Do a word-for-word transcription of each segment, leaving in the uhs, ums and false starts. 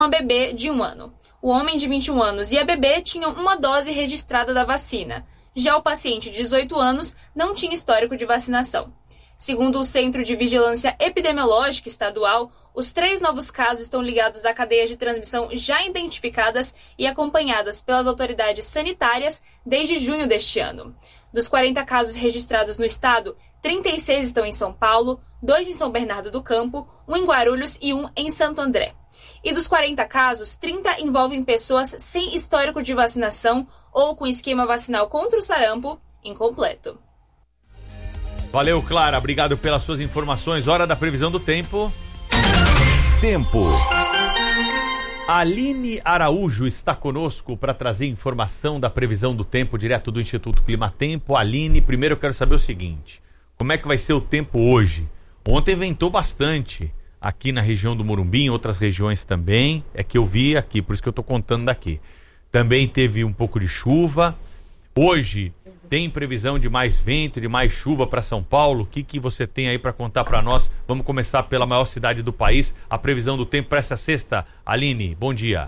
uma bebê de um ano. O homem de vinte e um anos e a bebê tinham uma dose registrada da vacina. Já o paciente de dezoito anos não tinha histórico de vacinação. Segundo o Centro de Vigilância Epidemiológica Estadual, os três novos casos estão ligados a cadeias de transmissão já identificadas e acompanhadas pelas autoridades sanitárias desde junho deste ano. Dos quarenta casos registrados no estado, trinta e seis estão em São Paulo, dois em São Bernardo do Campo, um em Guarulhos e um em Santo André. E dos quarenta casos, trinta envolvem pessoas sem histórico de vacinação ou com esquema vacinal contra o sarampo incompleto. Valeu, Clara. Obrigado pelas suas informações. Hora da previsão do tempo. Tempo. Aline Araújo está conosco para trazer informação da previsão do tempo direto do Instituto Climatempo. Aline, primeiro eu quero saber o seguinte: como é que vai ser o tempo hoje? Ontem ventou bastante aqui na região do Morumbi, em outras regiões também. É que eu vi aqui, por isso que eu estou contando daqui. Também teve um pouco de chuva. Hoje tem previsão de mais vento, de mais chuva para São Paulo. O que, que você tem aí para contar para nós? Vamos começar pela maior cidade do país. A previsão do tempo para essa sexta. Aline, bom dia.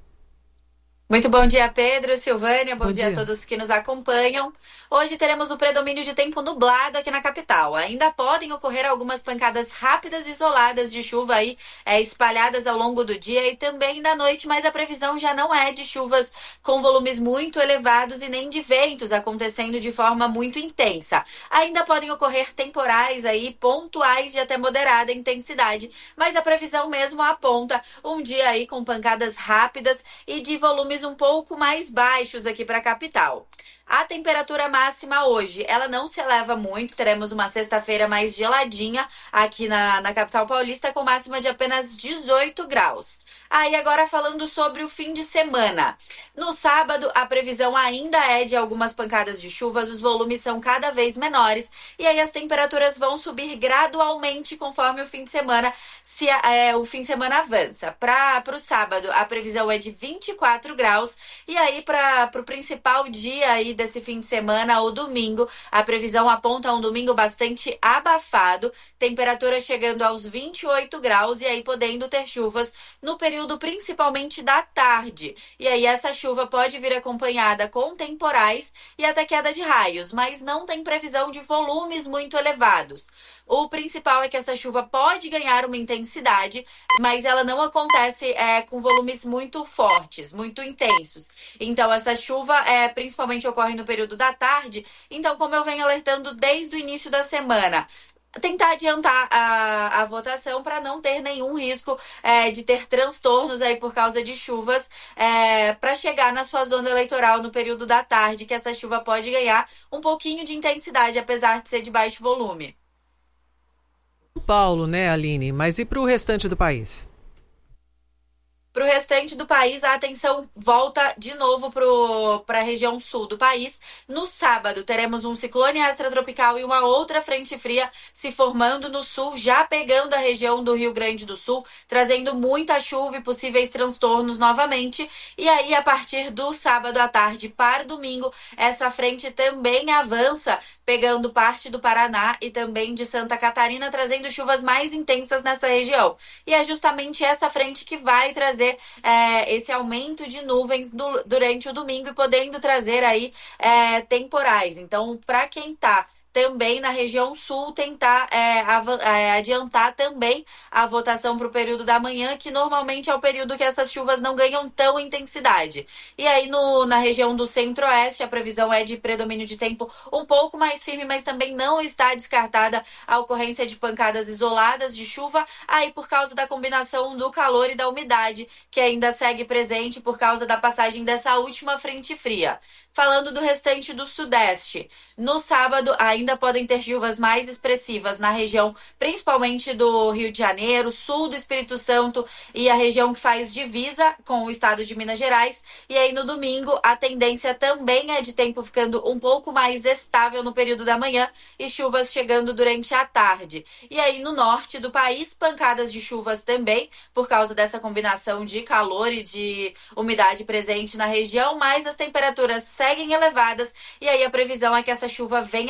Muito bom dia, Pedro, Silvânia, bom, bom dia. dia a todos que nos acompanham. Hoje teremos o predomínio de tempo nublado aqui na capital. Ainda podem ocorrer algumas pancadas rápidas e isoladas de chuva aí, é, espalhadas ao longo do dia e também da noite, mas a previsão já não é de chuvas com volumes muito elevados e nem de ventos acontecendo de forma muito intensa. Ainda podem ocorrer temporais aí, pontuais de até moderada intensidade, mas a previsão mesmo aponta um dia aí com pancadas rápidas e de volumes um pouco mais baixos aqui para a capital. A temperatura máxima hoje, ela não se eleva muito, teremos uma sexta-feira mais geladinha aqui na, na capital paulista, com máxima de apenas dezoito graus. Aí agora falando sobre o fim de semana. No sábado, a previsão ainda é de algumas pancadas de chuvas, os volumes são cada vez menores e aí as temperaturas vão subir gradualmente conforme o fim de semana, se é, o fim de semana avança. Para o sábado, a previsão é de vinte e quatro graus e aí para o principal dia aí desse fim de semana, o domingo, a previsão aponta um domingo bastante abafado, temperatura chegando aos vinte e oito graus e aí podendo ter chuvas no período principalmente da tarde. E aí essa chuva pode vir acompanhada com temporais e até queda de raios, mas não tem previsão de volumes muito elevados. O principal é que essa chuva pode ganhar uma intensidade, mas ela não acontece é, com volumes muito fortes, muito intensos. Então essa chuva é, principalmente ocorre no período da tarde. Então, como eu venho alertando desde o início da semana, tentar adiantar a, a votação para não ter nenhum risco é, de ter transtornos aí por causa de chuvas é, para chegar na sua zona eleitoral no período da tarde, que essa chuva pode ganhar um pouquinho de intensidade, apesar de ser de baixo volume. Paulo, né, Aline? Mas e para o restante do país? Para o restante do país, a atenção volta de novo para a região sul do país. No sábado, teremos um ciclone extratropical e uma outra frente fria se formando no sul, já pegando a região do Rio Grande do Sul, trazendo muita chuva e possíveis transtornos novamente. E aí, a partir do sábado à tarde para domingo, essa frente também avança, pegando parte do Paraná e também de Santa Catarina, trazendo chuvas mais intensas nessa região. E é justamente essa frente que vai trazer É, esse aumento de nuvens do, durante o domingo e podendo trazer aí é, temporais. Então, para quem está também na região sul, tentar é, av- é, adiantar também a votação para o período da manhã, que normalmente é o período que essas chuvas não ganham tão intensidade. E aí no, na região do centro-oeste, a previsão é de predomínio de tempo um pouco mais firme, mas também não está descartada a ocorrência de pancadas isoladas de chuva, aí por causa da combinação do calor e da umidade, que ainda segue presente por causa da passagem dessa última frente fria. Falando do restante do sudeste, no sábado ainda podem ter chuvas mais expressivas na região, principalmente do Rio de Janeiro, sul do Espírito Santo e a região que faz divisa com o estado de Minas Gerais. E aí no domingo a tendência também é de tempo ficando um pouco mais estável no período da manhã e chuvas chegando durante a tarde. E aí no norte do país, pancadas de chuvas também, por causa dessa combinação de calor e de umidade presente na região, mas as temperaturas seguem elevadas e aí a previsão é que essa chuva venha acompanhada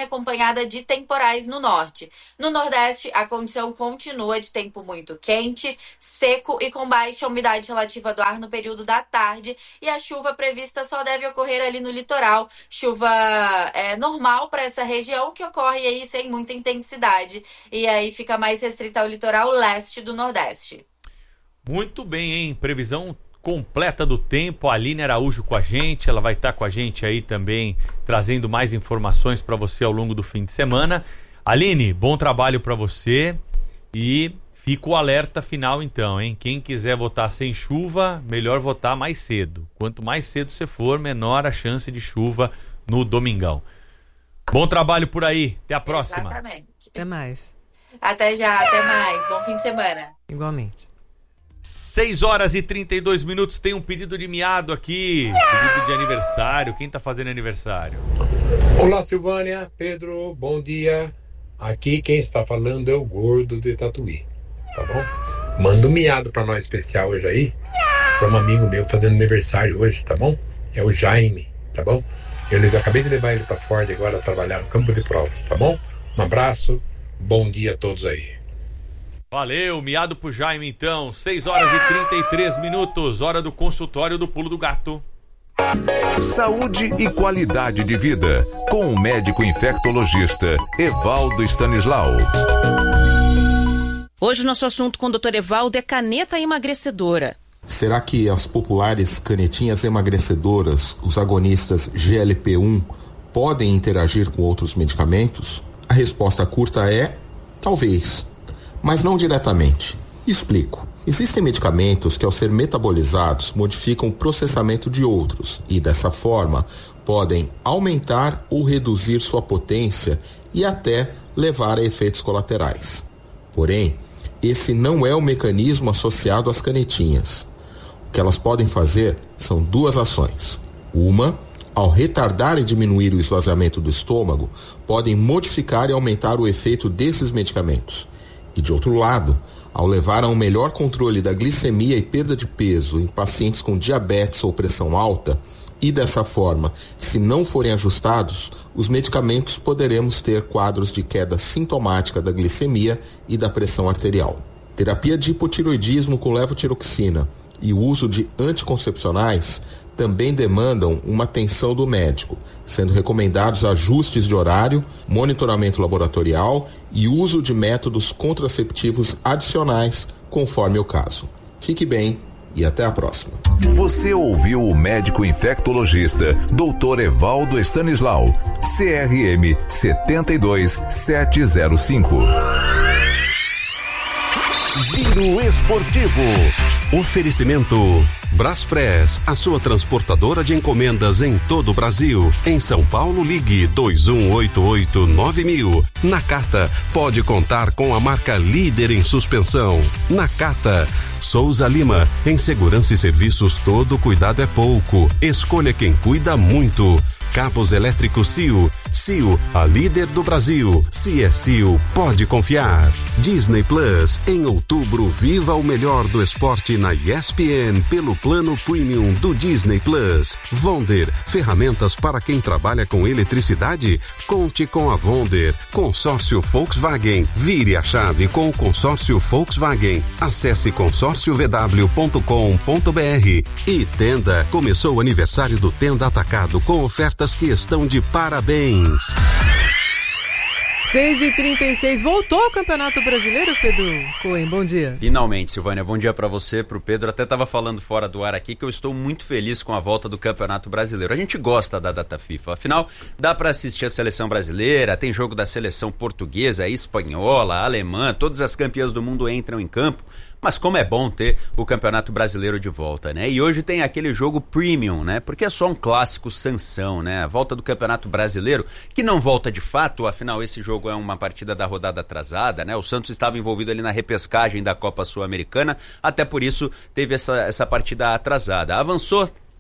acompanhada de temporais no norte. No nordeste, a condição continua de tempo muito quente, seco e com baixa umidade relativa do ar no período da tarde, e a chuva prevista só deve ocorrer ali no litoral, chuva é, normal para essa região, que ocorre aí sem muita intensidade, e aí fica mais restrita ao litoral leste do nordeste. Muito bem, hein? Previsão completa do tempo. A Aline Araújo com a gente, ela vai estar com a gente aí também, trazendo mais informações para você ao longo do fim de semana. Aline, bom trabalho para você e fica o alerta final então, hein? Quem quiser votar sem chuva, melhor votar mais cedo. Quanto mais cedo você for, menor a chance de chuva no domingão. Bom trabalho por aí, até a próxima. Exatamente. Até mais. Até já, até mais. Bom fim de semana. Igualmente. seis horas e trinta e dois minutos, tem um pedido de miado aqui, pedido de aniversário. Quem tá fazendo aniversário? Olá, Silvânia, Pedro, bom dia. Aqui quem está falando é o Gordo de Tatuí, tá bom? Manda um miado pra nós especial hoje aí, pra um amigo meu fazendo aniversário hoje, tá bom? É o Jaime, tá bom? Eu acabei de levar ele pra Ford agora trabalhar no campo de provas, tá bom? Um abraço, bom dia a todos aí. Valeu, miado pro Jaime então, seis horas e trinta e três minutos, hora do consultório do Pulo do Gato. Saúde e qualidade de vida, com o médico infectologista Evaldo Stanislau. Hoje o nosso assunto com o doutor Evaldo é caneta emagrecedora. Será que as populares canetinhas emagrecedoras, os agonistas G L P um, podem interagir com outros medicamentos? A resposta curta é talvez, mas não diretamente. Explico. Existem medicamentos que, ao ser metabolizados, modificam o processamento de outros e, dessa forma, podem aumentar ou reduzir sua potência e até levar a efeitos colaterais. Porém, esse não é o mecanismo associado às canetinhas. O que elas podem fazer são duas ações. Uma, ao retardar e diminuir o esvaziamento do estômago, podem modificar e aumentar o efeito desses medicamentos. E, de outro lado, ao levar a um melhor controle da glicemia e perda de peso em pacientes com diabetes ou pressão alta, e dessa forma, se não forem ajustados, os medicamentos poderemos ter quadros de queda sintomática da glicemia e da pressão arterial. Terapia de hipotiroidismo com levotiroxina e o uso de anticoncepcionais também demandam uma atenção do médico, sendo recomendados ajustes de horário, monitoramento laboratorial e uso de métodos contraceptivos adicionais, conforme o caso. Fique bem e até a próxima. Você ouviu o médico infectologista doutor Evaldo Stanislau, C R M sete dois sete zero cinco. Giro Esportivo. Oferecimento Braspress, a sua transportadora de encomendas em todo o Brasil. Em São Paulo, ligue dois um oito oito nove mil. Nakata, pode contar com a marca líder em suspensão. Nakata. Souza Lima, em segurança e serviços todo cuidado é pouco. Escolha quem cuida muito. Cabos elétricos C I O. C I O, a líder do Brasil. Se é C I O, pode confiar. Disney Plus, em outubro, viva o melhor do esporte na E S P N pelo plano premium do Disney Plus. Vonder, ferramentas para quem trabalha com eletricidade? Conte com a Vonder. Consórcio Volkswagen, vire a chave com o consórcio Volkswagen. Acesse consórcio v w ponto com ponto b r. E Tenda, começou o aniversário do Tenda Atacado com ofertas que estão de parabéns. seis e trinta e seis, voltou ao Campeonato Brasileiro, Pedro Cohen, bom dia. Finalmente, Silvânia, bom dia pra você, pro Pedro. Até tava falando fora do ar aqui que eu estou muito feliz com a volta do Campeonato Brasileiro. A gente gosta da data FIFA, afinal, dá pra assistir a seleção brasileira, tem jogo da seleção portuguesa, espanhola, alemã, todas as campeãs do mundo entram em campo. Mas como é bom ter o Campeonato Brasileiro de volta, né? E hoje tem aquele jogo premium, né? Porque é só um clássico sanção, né? A volta do Campeonato Brasileiro, que não volta de fato, afinal esse jogo é uma partida da rodada atrasada, né? O Santos estava envolvido ali na repescagem da Copa Sul-Americana, até por isso teve essa, essa partida atrasada. Avançou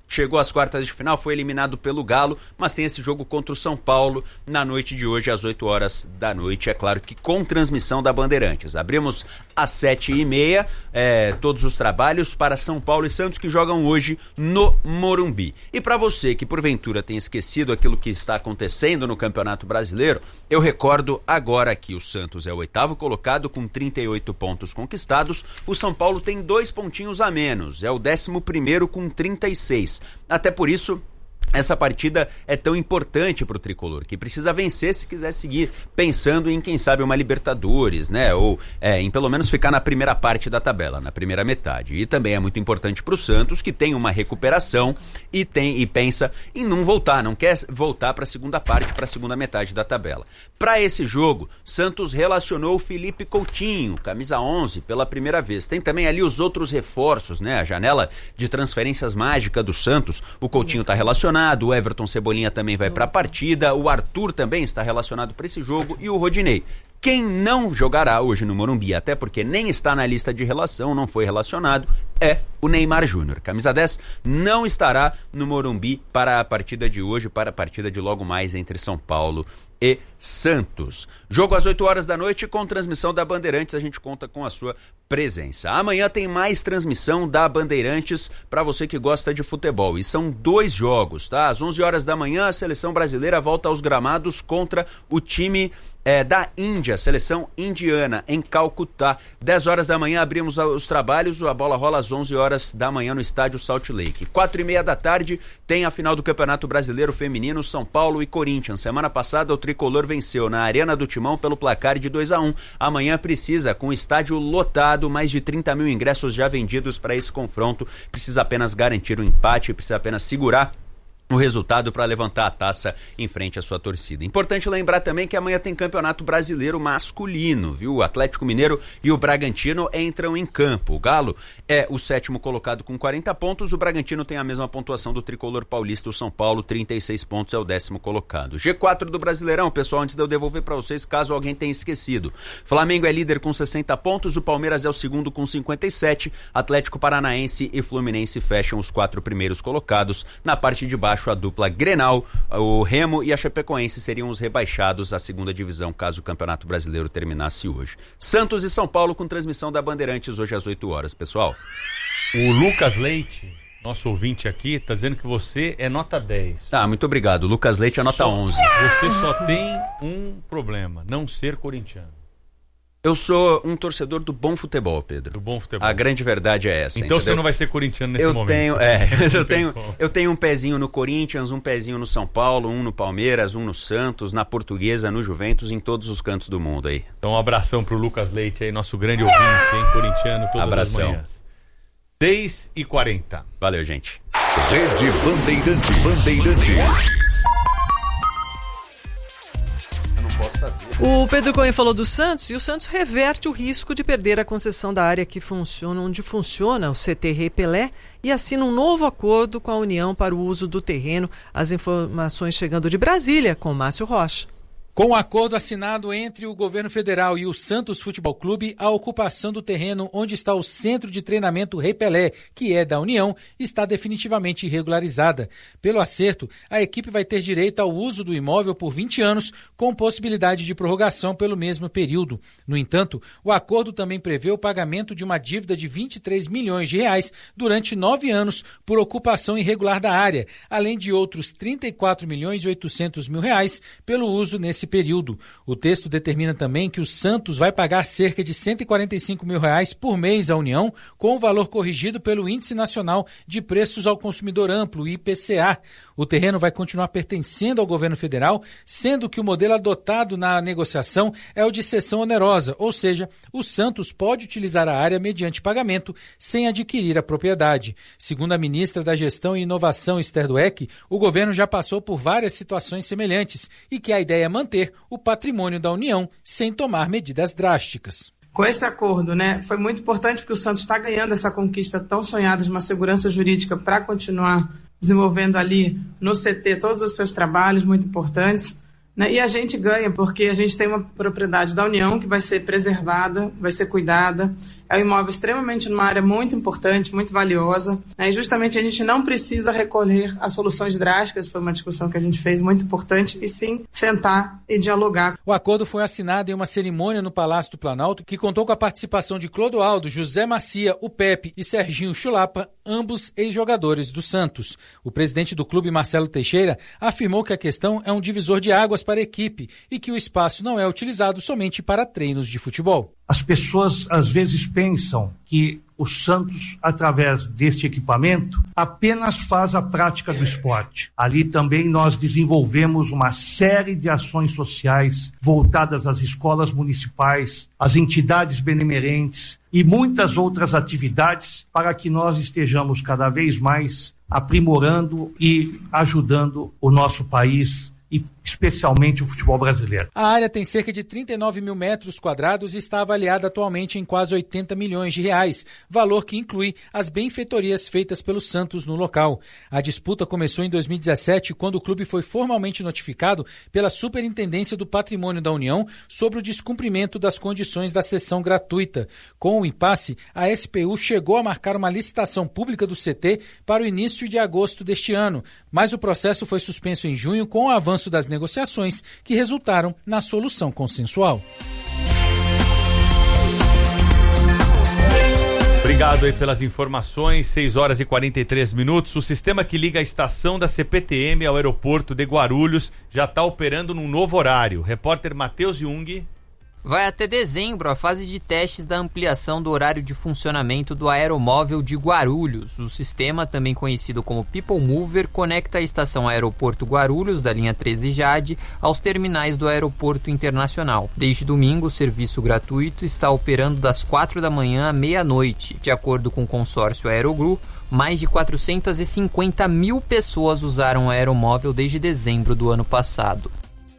chegou às quartas de final, foi eliminado pelo Galo, mas tem esse jogo contra o São Paulo na noite de hoje, às oito horas da noite, é claro que com transmissão da Bandeirantes. Abrimos às sete e meia, é, todos os trabalhos para São Paulo e Santos, que jogam hoje no Morumbi. E para você que porventura tem esquecido aquilo que está acontecendo no Campeonato Brasileiro, eu recordo agora que o Santos é o oitavo colocado com trinta e oito pontos conquistados, o São Paulo tem dois pontinhos a menos, é o décimo primeiro com trinta e seis. Até por isso, essa partida é tão importante para o Tricolor, que precisa vencer se quiser seguir pensando em, quem sabe, uma Libertadores, né? Ou é, em pelo menos ficar na primeira parte da tabela, na primeira metade. E também é muito importante para o Santos, que tem uma recuperação e, tem, e pensa em não voltar, não quer voltar para a segunda parte, para a segunda metade da tabela. Para esse jogo, Santos relacionou o Felipe Coutinho, camisa onze, pela primeira vez. Tem também ali os outros reforços, né? A janela de transferências mágica do Santos, o Coutinho está relacionado, o Everton Cebolinha também vai para a partida, o Arthur também está relacionado para esse jogo e o Rodinei. Quem não jogará hoje no Morumbi, até porque nem está na lista de relação, não foi relacionado, é o Neymar Júnior. Camisa dez não estará no Morumbi para a partida de hoje, para a partida de logo mais entre São Paulo e Santos. Jogo às oito horas da noite com transmissão da Bandeirantes, a gente conta com a sua presença. Amanhã tem mais transmissão da Bandeirantes para você que gosta de futebol, e são dois jogos, tá? Às onze horas da manhã a seleção brasileira volta aos gramados contra o time é, da Índia, seleção indiana, em Calcutá. dez horas da manhã abrimos os trabalhos, a bola rola às onze horas da manhã no estádio Salt Lake. quatro e meia da tarde tem a final do Campeonato Brasileiro Feminino, São Paulo e Corinthians. Semana passada o Tricolor venceu na Arena do Timão pelo placar de dois a um. Amanhã precisa, com o estádio lotado, mais de trinta mil ingressos já vendidos para esse confronto, precisa apenas garantir o empate, precisa apenas segurar o resultado para levantar a taça em frente à sua torcida. Importante lembrar também que amanhã tem Campeonato Brasileiro masculino, viu? O Atlético Mineiro e o Bragantino entram em campo. O Galo é o sétimo colocado com quarenta pontos, o Bragantino tem a mesma pontuação do Tricolor Paulista, o São Paulo, trinta e seis pontos, é o décimo colocado. G quatro do Brasileirão, pessoal, antes de eu devolver para vocês, caso alguém tenha esquecido. Flamengo é líder com sessenta pontos, o Palmeiras é o segundo com cinquenta e sete, Atlético Paranaense e Fluminense fecham os quatro primeiros colocados. Na parte de baixo, a dupla Grenal, o Remo e a Chapecoense seriam os rebaixados à segunda divisão caso o Campeonato Brasileiro terminasse hoje. Santos e São Paulo com transmissão da Bandeirantes hoje às oito horas, pessoal. O Lucas Leite, nosso ouvinte aqui, está dizendo que você é nota dez. Ah, muito obrigado. O Lucas Leite é nota só, onze. Você só tem um problema, não ser corintiano. Eu sou um torcedor do bom futebol, Pedro. Do bom futebol. A grande verdade é essa. Então entendeu? você não vai ser corintiano nesse eu momento. Tenho, é, eu, tenho, eu tenho um pezinho no Corinthians, um pezinho no São Paulo, um no Palmeiras, um no Santos, na Portuguesa, no Juventus, em todos os cantos do mundo aí. Então um abração pro Lucas Leite aí, nosso grande ouvinte, hein, corintiano, todas abração. as manhãs. seis e quarenta. Valeu, gente. Rede Bandeirantes. Bandeirantes. O Pedro Cohen falou do Santos, e o Santos reverte o risco de perder a concessão da área que funciona, onde funciona o C T Rei Pelé, e assina um novo acordo com a União para o uso do terreno. As informações chegando de Brasília, com Márcio Rocha. Com o acordo assinado entre o governo federal e o Santos Futebol Clube, a ocupação do terreno onde está o centro de treinamento Rei Pelé, que é da União, está definitivamente regularizada. Pelo acerto, a equipe vai ter direito ao uso do imóvel por vinte anos, com possibilidade de prorrogação pelo mesmo período. No entanto, o acordo também prevê o pagamento de uma dívida de vinte e três milhões de reais durante nove anos por ocupação irregular da área, além de outros trinta e quatro milhões e oitocentos mil reais pelo uso nesse período. O texto determina também que o Santos vai pagar cerca de cento e quarenta e cinco mil reais por mês à União, com o valor corrigido pelo Índice Nacional de Preços ao Consumidor Amplo, I P C A. O terreno vai continuar pertencendo ao governo federal, sendo que o modelo adotado na negociação é o de cessão onerosa, ou seja, o Santos pode utilizar a área mediante pagamento sem adquirir a propriedade. Segundo a ministra da Gestão e Inovação, Esther Dweck, o governo já passou por várias situações semelhantes e que a ideia é manter o patrimônio da União sem tomar medidas drásticas. Com esse acordo, né, foi muito importante porque o Santos está ganhando essa conquista tão sonhada de uma segurança jurídica para continuar desenvolvendo ali no C T todos os seus trabalhos muito importantes, né, e a gente ganha porque a gente tem uma propriedade da União que vai ser preservada, vai ser cuidada, É um imóvel extremamente numa área muito importante, muito valiosa, né? E justamente a gente não precisa recorrer a soluções drásticas, foi uma discussão que a gente fez muito importante, e sim sentar e dialogar. O acordo foi assinado em uma cerimônia no Palácio do Planalto que contou com a participação de Clodoaldo, José Macia, o Pepe e Serginho Chulapa, ambos ex-jogadores do Santos. O presidente do clube, Marcelo Teixeira, afirmou que a questão é um divisor de águas para a equipe e que o espaço não é utilizado somente para treinos de futebol. As pessoas às vezes pensam que o Santos, através deste equipamento, apenas faz a prática do esporte. Ali também nós desenvolvemos uma série de ações sociais voltadas às escolas municipais, às entidades benemerentes e muitas outras atividades para que nós estejamos cada vez mais aprimorando e ajudando o nosso país e especialmente o futebol brasileiro. A área tem cerca de trinta e nove mil metros quadrados e está avaliada atualmente em quase oitenta milhões de reais, valor que inclui as benfeitorias feitas pelo Santos no local. A disputa começou em dois mil e dezessete, quando o clube foi formalmente notificado pela Superintendência do Patrimônio da União sobre o descumprimento das condições da cessão gratuita. Com o impasse, a S P U chegou a marcar uma licitação pública do C T para o início de agosto deste ano, mas o processo foi suspenso em junho com o avanço das negociações que resultaram na solução consensual. Obrigado aí pelas informações, seis horas e quarenta e três minutos. O sistema que liga a estação da C P T M ao aeroporto de Guarulhos já está operando num novo horário. Repórter Matheus Jung. Vai até dezembro a fase de testes da ampliação do horário de funcionamento do aeromóvel de Guarulhos. O sistema, também conhecido como People Mover, conecta a estação Aeroporto Guarulhos, da linha treze Jade, aos terminais do Aeroporto Internacional. Desde domingo, o serviço gratuito está operando das quatro da manhã à meia-noite. De acordo com o consórcio Aerogru, mais de quatrocentas e cinquenta mil pessoas usaram o aeromóvel desde dezembro do ano passado.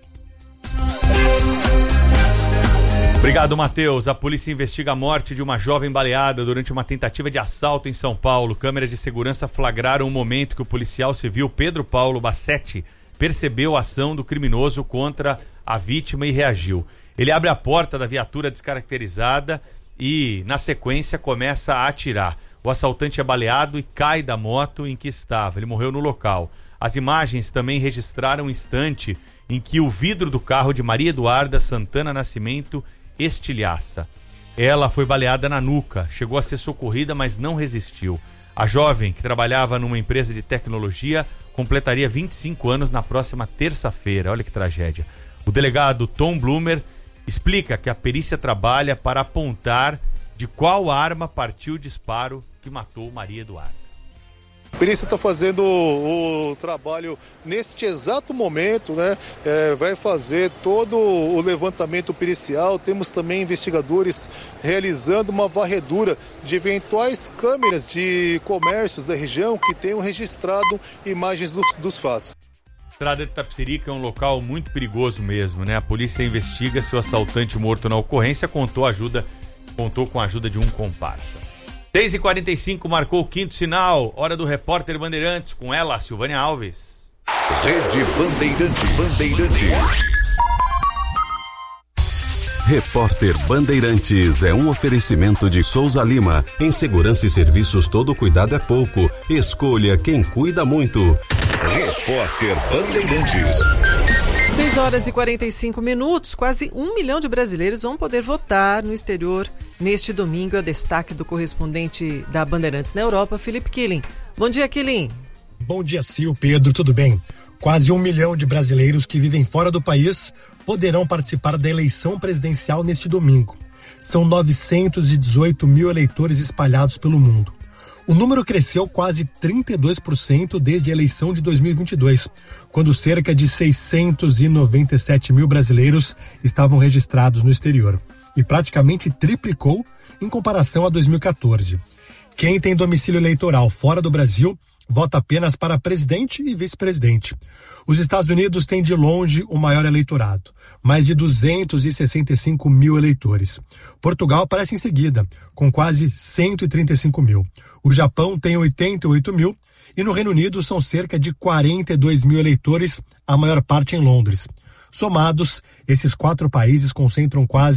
Obrigado, Matheus. A polícia investiga a morte de uma jovem baleada durante uma tentativa de assalto em São Paulo. Câmeras de segurança flagraram o momento que o policial civil Pedro Paulo Bassetti percebeu a ação do criminoso contra a vítima e reagiu. Ele abre a porta da viatura descaracterizada e, na sequência, começa a atirar. O assaltante é baleado e cai da moto em que estava. Ele morreu no local. As imagens também registraram o instante em que o vidro do carro de Maria Eduarda Santana Nascimento estilhaça. Ela foi baleada na nuca, chegou a ser socorrida, mas não resistiu. A jovem, que trabalhava numa empresa de tecnologia, completaria vinte e cinco anos na próxima terça-feira. Olha que tragédia. O delegado Tom Blumer explica que a perícia trabalha para apontar de qual arma partiu o disparo que matou Maria Eduarda. A perícia está fazendo o, o trabalho neste exato momento, né? É, vai fazer todo o levantamento pericial. Temos também investigadores realizando uma varredura de eventuais câmeras de comércios da região que tenham registrado imagens dos, dos fatos. A Estrada de Itapecerica é um local muito perigoso mesmo, né? A polícia investiga se o assaltante morto na ocorrência contou, ajuda, contou com a ajuda de um comparsa. seis e quarenta e cinco marcou o quinto sinal, hora do repórter Bandeirantes, com ela, Silvânia Alves. Rede Bandeirantes. Bandeirantes. Repórter Bandeirantes é um oferecimento de Souza Lima. Em segurança e serviços, todo cuidado é pouco. Escolha quem cuida muito. Repórter Bandeirantes. seis horas e quarenta e cinco minutos, quase um milhão de brasileiros vão poder votar no exterior neste domingo. É o destaque do correspondente da Bandeirantes na Europa, Felipe Killing. Bom dia, Killing. Bom dia, Sil, Pedro, tudo bem? Quase um milhão de brasileiros que vivem fora do país poderão participar da eleição presidencial neste domingo. São novecentos e dezoito mil eleitores espalhados pelo mundo. O número cresceu quase trinta e dois por cento desde a eleição de dois mil e vinte e dois, quando cerca de seiscentos e noventa e sete mil brasileiros estavam registrados no exterior, e praticamente triplicou em comparação a dois mil e quatorze. Quem tem domicílio eleitoral fora do Brasil vota apenas para presidente e vice-presidente. Os Estados Unidos têm de longe o maior eleitorado, mais de duzentos e sessenta e cinco mil eleitores. Portugal aparece em seguida, com quase cento e trinta e cinco mil. O Japão tem oitenta e oito mil e no Reino Unido são cerca de quarenta e dois mil eleitores, a maior parte em Londres. Somados, esses quatro países concentram quase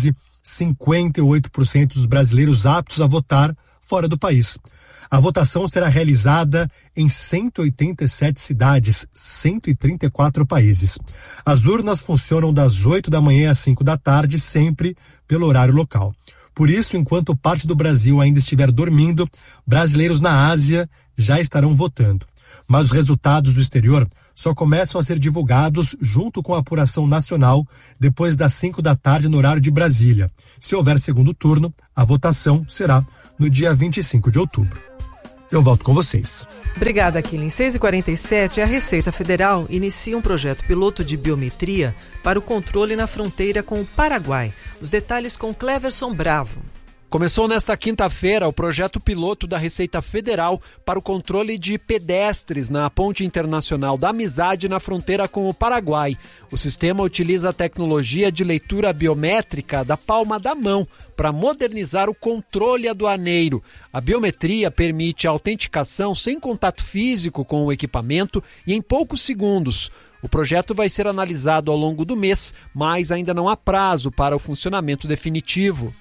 cinquenta e oito por cento dos brasileiros aptos a votar fora do país. A votação será realizada em cento e oitenta e sete cidades, cento e trinta e quatro países. As urnas funcionam das oito da manhã às cinco da tarde, sempre pelo horário local. Por isso, enquanto parte do Brasil ainda estiver dormindo, brasileiros na Ásia já estarão votando. Mas os resultados do exterior só começam a ser divulgados junto com a apuração nacional depois das cinco da tarde no horário de Brasília. Se houver segundo turno, a votação será no dia vinte e cinco de outubro. Eu volto com vocês. Obrigada, Aquiles. seis e quarenta e sete, a Receita Federal inicia um projeto piloto de biometria para o controle na fronteira com o Paraguai. Os detalhes com Cleverson Bravo. Começou nesta quinta-feira o projeto piloto da Receita Federal para o controle de pedestres na Ponte Internacional da Amizade na fronteira com o Paraguai. O sistema utiliza a tecnologia de leitura biométrica da palma da mão para modernizar o controle aduaneiro. A biometria permite a autenticação sem contato físico com o equipamento e em poucos segundos. O projeto vai ser analisado ao longo do mês, mas ainda não há prazo para o funcionamento definitivo.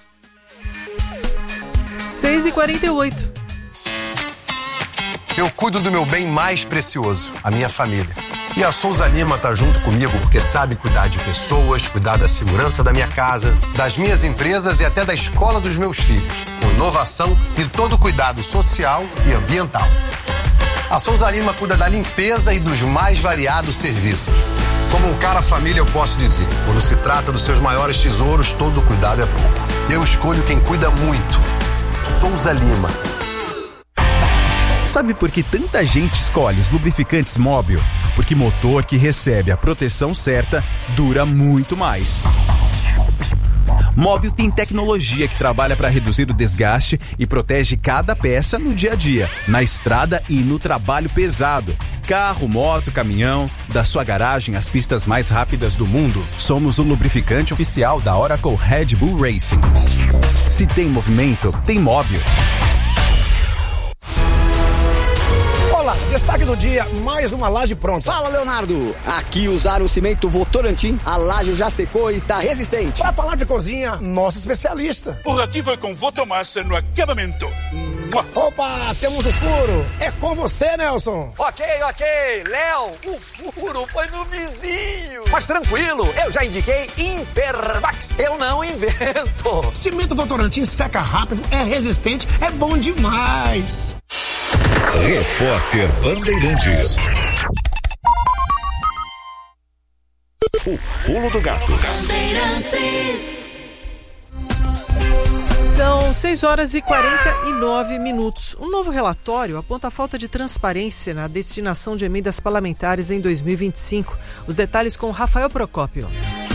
seis e quarenta e oito. Eu cuido do meu bem mais precioso, a minha família. E a Souza Lima tá junto comigo porque sabe cuidar de pessoas, cuidar da segurança da minha casa, das minhas empresas e até da escola dos meus filhos, com inovação e todo cuidado social e ambiental. A Souza Lima cuida da limpeza e dos mais variados serviços. Como um cara família, eu posso dizer, quando se trata dos seus maiores tesouros, todo cuidado é pouco. Eu escolho quem cuida muito. Souza Lima. Sabe por que tanta gente escolhe os lubrificantes Móbil? Porque motor que recebe a proteção certa dura muito mais. Móbil tem tecnologia que trabalha para reduzir o desgaste e protege cada peça no dia a dia, na estrada e no trabalho pesado. Carro, moto, caminhão, da sua garagem às pistas mais rápidas do mundo. Somos o lubrificante oficial da Oracle Red Bull Racing. Se tem movimento, tem Móbil. Olá, destaque do dia, mais uma laje pronta. Fala, Leonardo. Aqui usaram o cimento Votorantim, a laje já secou e tá resistente. Para falar de cozinha, nosso especialista. Por aqui foi com Votomassa no acabamento. Opa, temos o furo. É com você, Nelson. Ok, ok. Léo, o furo foi no vizinho. Mas tranquilo, eu já indiquei Impervax. Eu não invento. Cimento Votorantim seca rápido, é resistente, é bom demais. Repórter Bandeirantes. O pulo do gato. São seis horas e quarenta e nove minutos. Um novo relatório aponta a falta de transparência na destinação de emendas parlamentares em dois mil e vinte e cinco. Os detalhes com Rafael Procópio.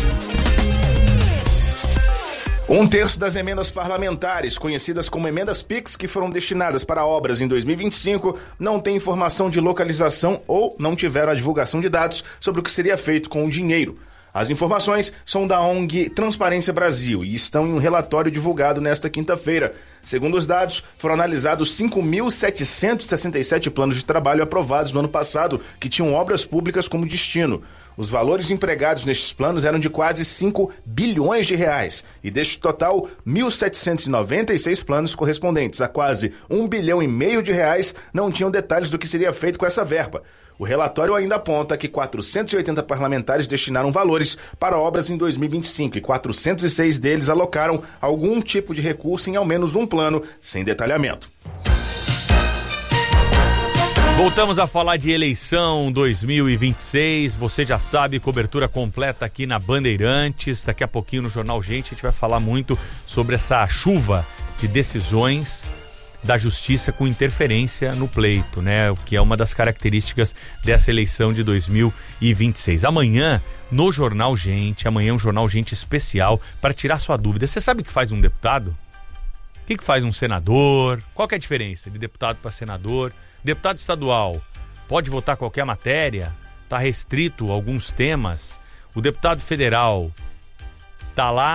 Um terço das emendas parlamentares, conhecidas como emendas Pix, que foram destinadas para obras em dois mil e vinte e cinco, não tem informação de localização ou não tiveram a divulgação de dados sobre o que seria feito com o dinheiro. As informações são da O N G Transparência Brasil e estão em um relatório divulgado nesta quinta-feira. Segundo os dados, foram analisados cinco mil setecentos e sessenta e sete planos de trabalho aprovados no ano passado, que tinham obras públicas como destino. Os valores empregados nestes planos eram de quase cinco bilhões de reais. E deste total, mil setecentos e noventa e seis planos correspondentes a quase um bilhão e meio de reais não tinham detalhes do que seria feito com essa verba. O relatório ainda aponta que quatrocentos e oitenta parlamentares destinaram valores para obras em dois mil e vinte e cinco e quatrocentos e seis deles alocaram algum tipo de recurso em ao menos um plano, sem detalhamento. Voltamos a falar de eleição dois mil e vinte e seis, você já sabe, cobertura completa aqui na Bandeirantes. Daqui a pouquinho no Jornal Gente a gente vai falar muito sobre essa chuva de decisões da justiça com interferência no pleito, né? O que é uma das características dessa eleição de dois mil e vinte e seis. Amanhã, no Jornal Gente, amanhã é um Jornal Gente especial para tirar sua dúvida. Você sabe o que faz um deputado? O que, que faz um senador? Qual que é a diferença de deputado para senador? Deputado estadual pode votar qualquer matéria? Está restrito a alguns temas? O deputado federal está lá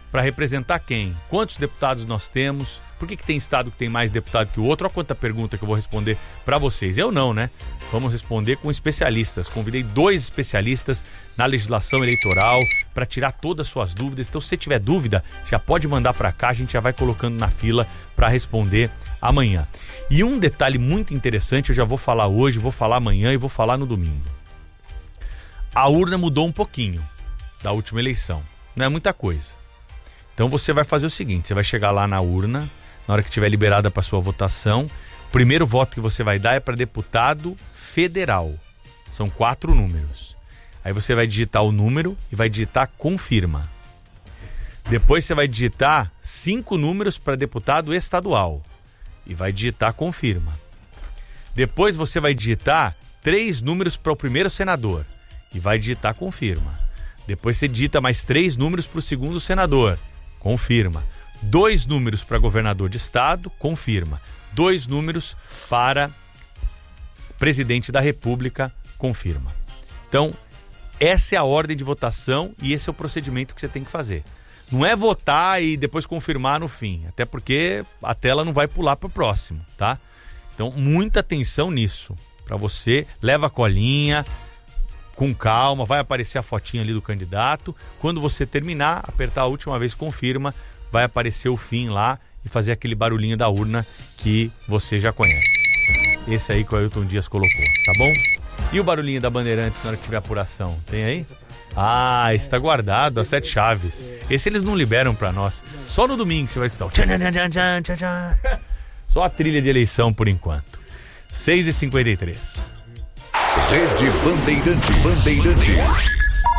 para representar quem? Quantos deputados nós temos? Por que, que tem estado que tem mais deputado que o outro? Olha quanta pergunta que eu vou responder para vocês. Eu não, né? Vamos responder com especialistas. Convidei dois especialistas na legislação eleitoral para tirar todas as suas dúvidas. Então, se você tiver dúvida, já pode mandar para cá. A gente já vai colocando na fila para responder amanhã. E um detalhe muito interessante, eu já vou falar hoje, vou falar amanhã e vou falar no domingo. A urna mudou um pouquinho da última eleição. Não é muita coisa. Então, você vai fazer o seguinte, você vai chegar lá na urna, na hora que estiver liberada para sua votação, o primeiro voto que você vai dar é para deputado federal. São quatro números. Aí você vai digitar o número e vai digitar confirma. Depois você vai digitar cinco números para deputado estadual e vai digitar confirma. Depois você vai digitar três números para o primeiro senador e vai digitar confirma. Depois você digita mais três números para o segundo senador, confirma. Dois números para governador de estado, confirma. Dois números para presidente da república, confirma. Então, essa é a ordem de votação e esse é o procedimento que você tem que fazer. Não é votar e depois confirmar no fim, até porque a tela não vai pular para o próximo, tá? Então, muita atenção nisso. Para você, leva a colinha, com calma, vai aparecer a fotinha ali do candidato. Quando você terminar, apertar a última vez confirma, vai aparecer o fim lá e fazer aquele barulhinho da urna que você já conhece. Esse aí que o Ailton Dias colocou, tá bom? E o barulhinho da Bandeirantes na hora que tiver apuração? Tem aí? Ah, está guardado, as sete chaves. Esse eles não liberam pra nós. Só no domingo você vai escutar o tchan, tchan, tchan, tchan, tchan, tchan. Só a trilha de eleição por enquanto. seis e cinquenta e três. Rede Bandeirantes. Bandeirantes.